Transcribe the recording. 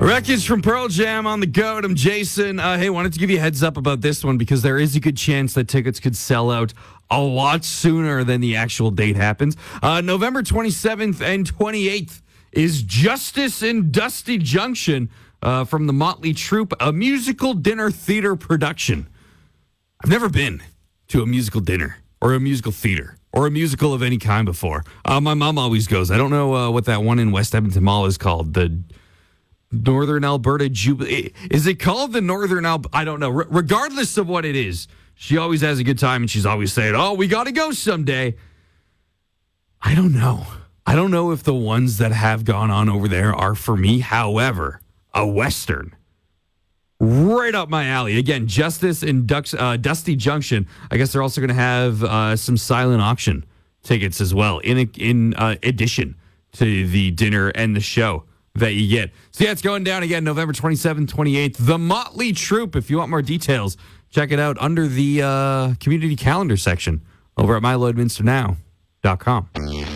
Wreckage from Pearl Jam on the goat. I'm Jason. Hey, wanted to give you a heads up about this one because there is a good chance that tickets could sell out a lot sooner than the actual date happens. November 27th and 28th is Justice in Dusty Junction from the Motley Troupe, a musical dinner theater production. I've never been to a musical dinner or a musical theater or a musical of any kind before. My mom always goes. I don't know what that one in West Edmonton Mall is called. The Northern Alberta Jubilee. Is it called the Northern Alberta? I don't know. Regardless of what it is, she always has a good time, and she's always saying, oh, we got to go someday. I don't know. I don't know if the ones that have gone on over there are for me. However, a Western, right up my alley. Again, Justice in Dusty Junction. I guess they're also going to have some silent auction tickets as well in addition to the dinner and the show that you get. So yeah, it's going down again November 27th, 28th. The Motley Troupe. If you want more details, check it out under the community calendar section over at mylloydminsternow.com.